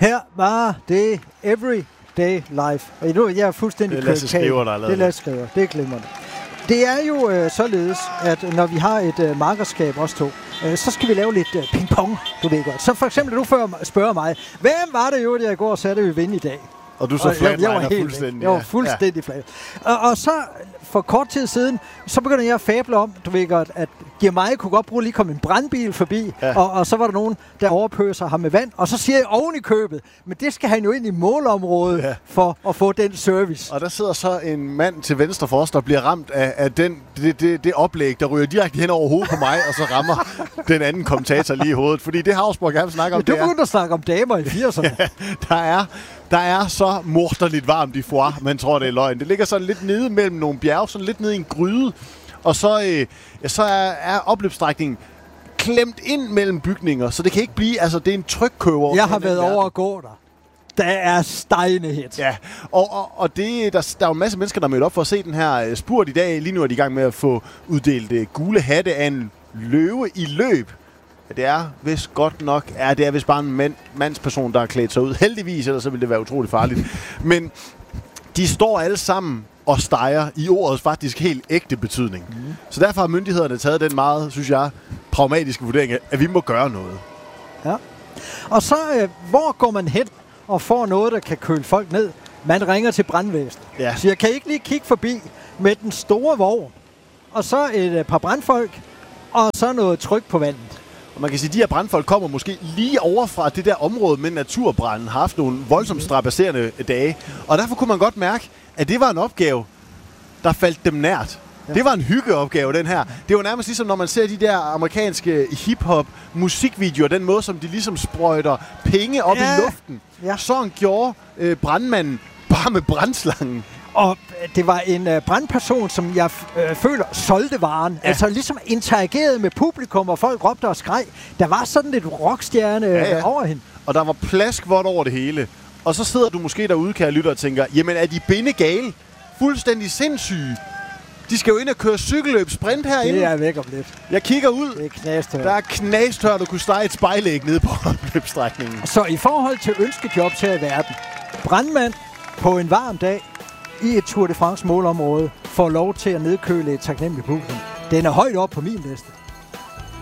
Her var det Everyday Life. Og nu jeg er fuldstændig det er Lasse Skriver, der har lavet det. Det er Lasse Skriver. Det er glimrende. Det er jo således, at når vi har et markerskab, os to, så skal vi lave lidt ping-pong, du ved godt. Så for eksempel, du spørger mig, hvem var det jo, jeg går og satte vi vinde i dag? Og du så flatliner fuldstændig. Jeg var fuldstændig flat. Og så for kort tid siden, så begynder jeg at fable om, du ved godt, at Girmay kunne godt bruge lige komme en brandbil forbi, og så var der nogen, der overpøser ham med vand, og så siger jeg oven i købet, men det skal han jo ind i målområdet for at få den service. Og der sidder så en mand til venstre for os, der bliver ramt af det oplæg, der ryger direkte hen over hovedet på mig, og så rammer den anden kommentator lige i hovedet. Fordi det Hausborg gerne vil snakke om, du begyndte at snakke om damer i 80'erne. Ja, der er så morderligt varmt i Foix, man tror, det er løgn. Det ligger sådan lidt nede mellem nogle bjerge, sådan lidt nede i en gryde. Og så er opløbsstrækningen klemt ind mellem bygninger, så det kan ikke blive, altså det er en trykkøber. Jeg har været over at gå der. Der er stejnehed. Ja, og der er jo en masse mennesker, der er mødt op for at se den her spurt i dag. Lige nu er de i gang med at få uddelt gule hatte af en løve i løb. Det er vist godt nok, det er vist bare en mandsperson, der har klædt sig ud. Heldigvis, ellers så ville det være utroligt farligt. Men de står alle sammen og steger i ordets faktisk helt ægte betydning. Så derfor har myndighederne taget den meget, synes jeg, pragmatiske vurdering af, at vi må gøre noget. Ja. Og så, hvor går man hen og får noget, der kan køle folk ned? Man ringer til brandvæsenet. Ja. Så jeg kan ikke lige kigge forbi med den store vogn, og så et par brandfolk, og så noget tryk på vandet. Og man kan sige, at de her brandfolk kommer måske lige over fra det der område med naturbranden, har haft nogle voldsomt strabasserende dage. Og derfor kunne man godt mærke, at det var en opgave, der faldt dem nært. Ja. Det var en hyggeopgave, den her. Det var nærmest ligesom, når man ser de der amerikanske hip-hop musikvideoer, den måde, som de ligesom sprøjter penge op i luften. Ja. Sådan gjorde brandmanden bare med brandslangen. Og det var en brandperson, som jeg føler solgte varen. Ja. Altså ligesom interagerede med publikum, og folk råbte og skreg. Der var sådan lidt rockstjerne over hende. Og der var plaskvådt over det hele. Og så sidder du måske derude, kære lytter, og tænker, jamen er de bindegale? Fuldstændig sindssyge. De skal jo ind og køre cykelløb sprint herinde. Det er væk om lidt. Jeg kigger ud. Det er knastørt. Der er knastørt, du kunne stege et spejlæg nede på løbstrækningen. Så i forhold til ønskejobs her i verden, brandmand på en varm dag i et Tour de France målområde får lov til at nedkøle et taknemmeligt publikum. Den er højt op på min liste.